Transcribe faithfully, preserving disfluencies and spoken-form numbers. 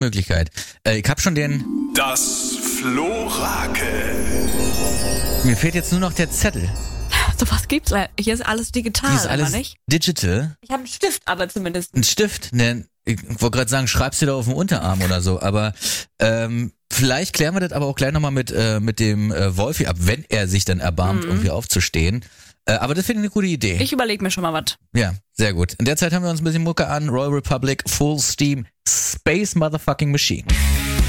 Möglichkeit. Äh, ich habe schon den... Das Florakel. Mir fehlt jetzt nur noch der Zettel. So was gibt's. Hier ist alles digital, Hier ist alles aber nicht? digital. Ich habe einen Stift, aber zumindest. Ein Stift, ne, ich wollte gerade sagen, schreibst du da auf dem Unterarm oder so, aber ähm, vielleicht klären wir das aber auch gleich nochmal mit, äh, mit dem äh, Wolfi ab, wenn er sich dann erbarmt, Mhm. irgendwie aufzustehen. Äh, aber das finde ich eine gute Idee. Ich überlege mir schon mal was. Ja, sehr gut. In der Zeit haben wir uns ein bisschen Mucke an. Royal Republic, Full Steam, Space Motherfucking Machine.